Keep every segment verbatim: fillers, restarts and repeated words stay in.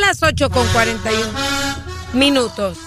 las ocho con cuarenta y uno minutos.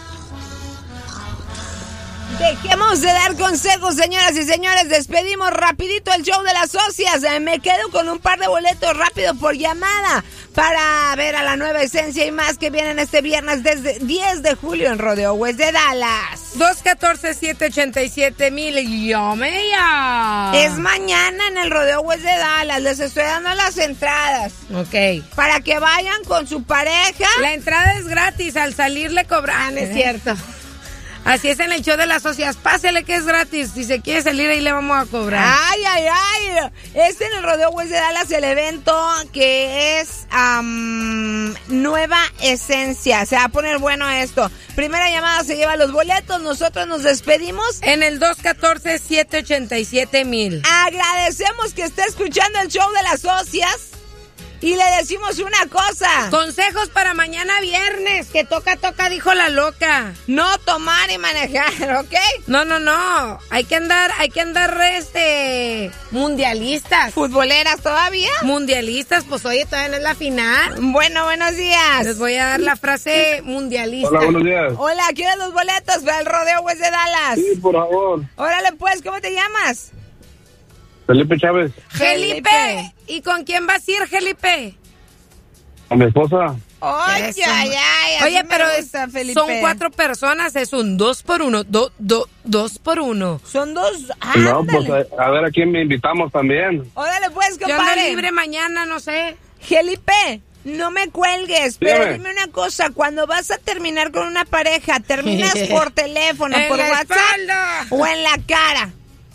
Dejemos de dar consejos, señoras y señores. Despedimos rapidito el show de las socias. Me quedo con un par de boletos rápido por llamada para ver a la Nueva Esencia y más que vienen este viernes desde diez de julio en Rodeo West de Dallas. dos uno cuatro, siete ocho siete mil. Llame ya. Es mañana en el Rodeo West de Dallas. Les estoy dando las entradas. Ok. Para que vayan con su pareja. La entrada es gratis. Al salir le cobran. Es cierto. Así es en el show de las socias. Pásele que es gratis. Si se quiere salir ahí le vamos a cobrar. Ay, ay, ay. Este en el Rodeo West de Dallas, el evento que es um, Nueva Esencia. Se va a poner bueno esto. Primera llamada se lleva los boletos. Nosotros nos despedimos en el dos uno cuatro, siete ocho siete mil. Agradecemos que esté escuchando el show de las socias. Y le decimos una cosa. Consejos para mañana viernes. Que toca, toca, dijo la loca. No tomar y manejar, ¿ok? No, no, no. Hay que andar, hay que andar, este, mundialistas. ¿Futboleras todavía? Mundialistas, pues oye, todavía no es la final. Bueno, buenos días. Les voy a dar la frase mundialista. Hola, buenos días. Hola, ¿quieres los boletos para el Rodeo West de Dallas? Sí, por favor. Órale, pues, ¿cómo te llamas? Felipe Chávez. Felipe. ¿Y con quién vas a ir, Felipe? A mi esposa. Oye, Eso. ay, ay, Oye, pero gusta, es, Felipe. son cuatro personas, es un dos por uno, do, do, dos por uno. Son dos, No, ándale. pues a, a ver a quién me invitamos también. Órale, pues, Yo ando compadre. libre mañana, no sé. Felipe, no me cuelgues, pero Dígame. dime una cosa, cuando vas a terminar con una pareja, ¿terminas por teléfono, En por la WhatsApp espalda. o en la cara?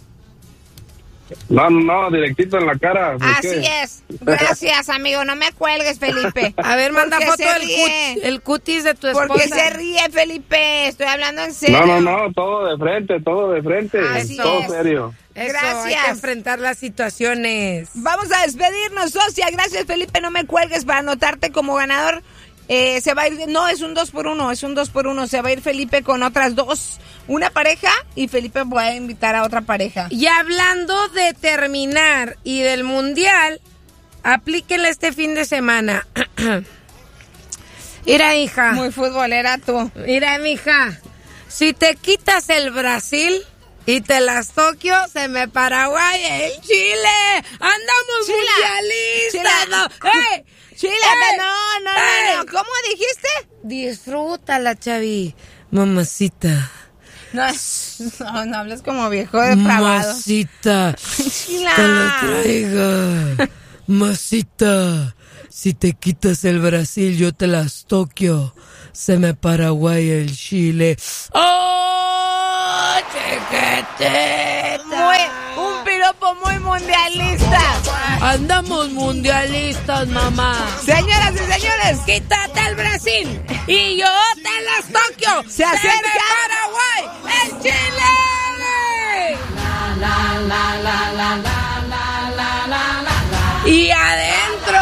No, no, directito en la cara. ¿por Así qué? es. Gracias, amigo, no me cuelgues, Felipe. A ver, manda Porque foto se del ríe. cut- el cutis de tu esposa. Porque se ríe, Felipe, estoy hablando en serio. No, no, no, todo de frente, todo de frente. Así todo es. serio. Eso, Gracias. hay que enfrentar las situaciones. Vamos a despedirnos, socia. Gracias, Felipe, no me cuelgues para anotarte como ganador. Eh, se va a ir, no, es un dos por uno, es un dos por uno. Se va a ir Felipe con otras dos, una pareja, y Felipe puede invitar a otra pareja. Y hablando de terminar y del mundial, aplíquenle este fin de semana. Mira, hija. Muy futbolera tú. Mira, mija. Si te quitas el Brasil y te las Tokio, se me Paraguay, el Chile. Andamos Chila. mundialistas. Chila. ¿No? ¡Ey! Chile, ¡Ey! no, no, ¡Ey! no, no. ¿Cómo dijiste? Disfrútala, Chavi. Mamacita. No, no, no hables como viejo depravado. Masita, Chila. te lo traiga. Masita, si te quitas el Brasil, yo te las Tokio. Se me Paraguay, el Chile. ¡Oh, chiquitita! Muy, un piropo muy mundialista. Andamos mundialistas, mamá. Señoras y señores, Quítate el Brasil y yo te las Tokio. Se acerca. me Paraguay, el Chile. La, la, la, la, la, la, la, la, la, la. Y adentro.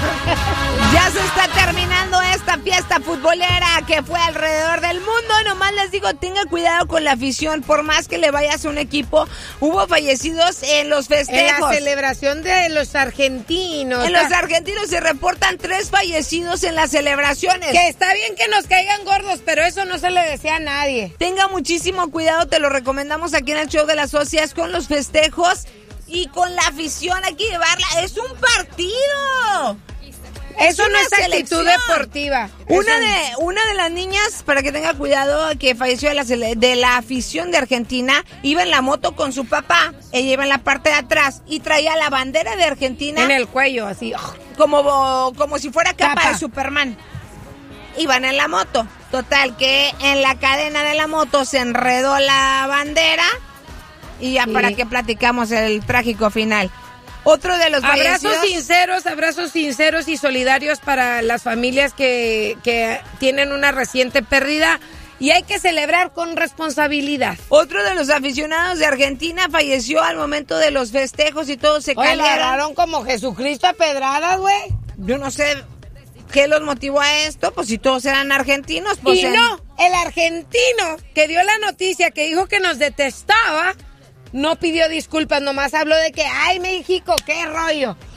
ya se está terminando esta fiesta futbolera que fue alrededor del mundo. Nomás les digo, tenga cuidado con la afición. Por más que le vayas a un equipo, hubo fallecidos en los En festejos. la celebración de los argentinos. En los argentinos se reportan tres fallecidos en las celebraciones. Que está bien que nos caigan gordos, pero eso no se le decía a nadie. Tenga muchísimo cuidado, te lo recomendamos aquí en el show de las socias con los festejos y con la afición. Hay que llevarla. Es un partido. Eso no una es actitud selección. deportiva. Una Eso- de, una de las niñas, para que tenga cuidado, que falleció de la, cele- de la afición de Argentina, iba en la moto con su papá. Ella iba en la parte de atrás y traía la bandera de Argentina en el cuello, así. como, como si fuera capa, Capa. de Superman. Iban en la moto. Total, que en la cadena de la moto se enredó la bandera y ya Sí. para qué platicamos el trágico final. Otro de los Abrazos fallecidos... sinceros, abrazos sinceros y solidarios para las familias que, que tienen una reciente pérdida y hay que celebrar con responsabilidad. Otro de los aficionados de Argentina falleció al momento de los festejos y todos se Oye, le callaron. agarraron como Jesucristo a pedradas, güey. Yo no sé qué los motivó a esto, pues si todos eran argentinos, pues Y en- no, el argentino que dio la noticia, que dijo que nos detestaba, no pidió disculpas, nomás habló de que, ay, México, qué rollo.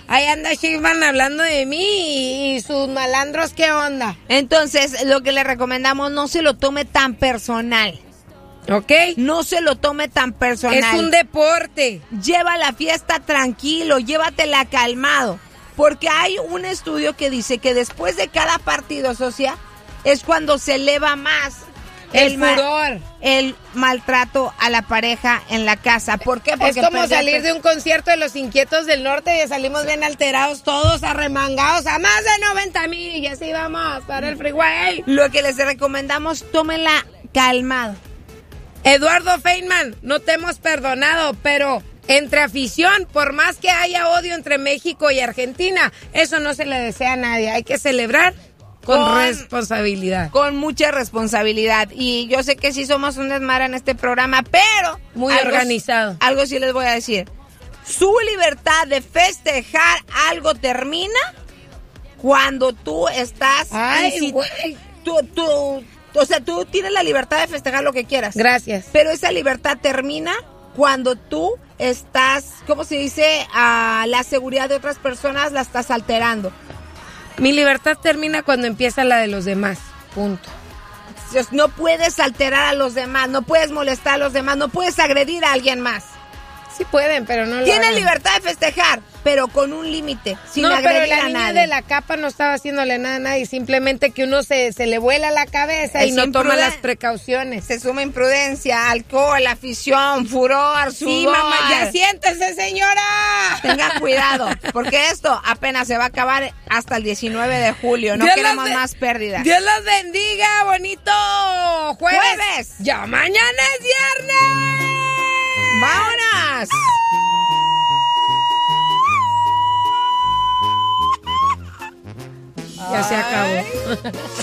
Ahí anda Sheinbaum hablando de mí y, y sus malandros, ¿qué onda? Entonces, lo que le recomendamos, no se lo tome tan personal. ¿Ok? No se lo tome tan personal. Es un deporte. Lleva la fiesta tranquilo, llévatela calmado. Porque hay un estudio que dice que después de cada partido, socia, es cuando se eleva más el, el ma- furor, el maltrato a la pareja en la casa. ¿Por qué? Porque es como perderte... salir de un concierto de Los Inquietos del Norte y salimos bien alterados, todos arremangados a más de noventa mil y así vamos para el freeway. Lo que les recomendamos, tómenla calmado. Eduardo Feynman, no te hemos perdonado, pero entre afición, por más que haya odio entre México y Argentina, eso no se le desea a nadie. Hay que celebrar con, con responsabilidad. Con mucha responsabilidad. Y yo sé que sí somos un desmadre en este programa, pero... Muy algo, organizado. Algo sí les voy a decir. Su libertad de festejar algo termina cuando tú estás... Ay, güey. Tú, tú, o sea, tú tienes la libertad de festejar lo que quieras. Gracias. Pero esa libertad termina cuando tú estás, ¿cómo se dice? A la seguridad de otras personas la estás alterando. Mi libertad termina cuando empieza la de los demás. Punto. No puedes alterar a los demás, no puedes molestar a los demás, no puedes agredir a alguien más. Sí pueden, pero no lo Tienen hagan. libertad de festejar, pero con un límite, sin no, agredir pero la a niña nadie. de la capa no estaba haciéndole nada a nadie, simplemente que uno se, se le vuela la cabeza Es y no toma impruden- las precauciones. Se suma imprudencia, alcohol, afición, furor, sudor. Sí, mamá, ya siéntese, señora. Tengan cuidado, porque esto apenas se va a acabar hasta el diecinueve de julio. No Dios queremos los be- más pérdidas. Dios los bendiga, bonito jueves. ¡Jueves! Ya mañana es viernes. ¡Vámonos! Ya se acabó.